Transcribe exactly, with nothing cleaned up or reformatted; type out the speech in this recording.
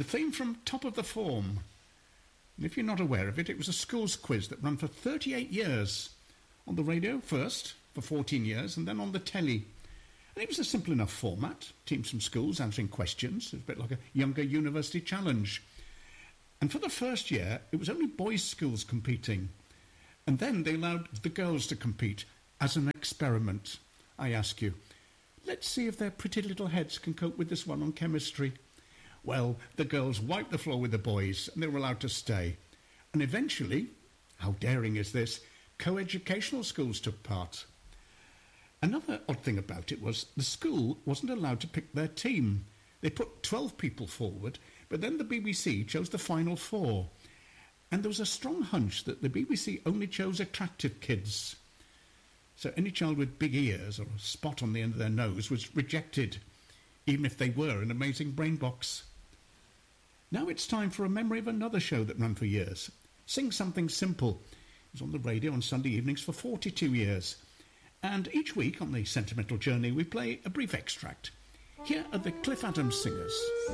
the theme from Top of the Form. And if you're not aware of it, it was a schools quiz that ran for thirty-eight years. On the radio first, for fourteen years, and then on the telly. And it was a simple enough format. Teams from schools answering questions. It was a bit like a younger university challenge. And for the first year, it was only boys' schools competing. And then they allowed the girls to compete as an experiment. I ask you, let's see if their pretty little heads can cope with this one on chemistry. Well, the girls wiped the floor with the boys, and they were allowed to stay. And eventually, how daring is this, co-educational schools took part. Another odd thing about it was the school wasn't allowed to pick their team. They put twelve people forward, but then the B B C chose the final four. And there was a strong hunch that the B B C only chose attractive kids. So any child with big ears or a spot on the end of their nose was rejected, even if they were an amazing brain box. Now it's time for a memory of another show that ran for years. Sing Something Simple. It was on the radio on Sunday evenings for forty-two years. And each week on the Sentimental Journey we play a brief extract. Here are the Cliff Adams Singers.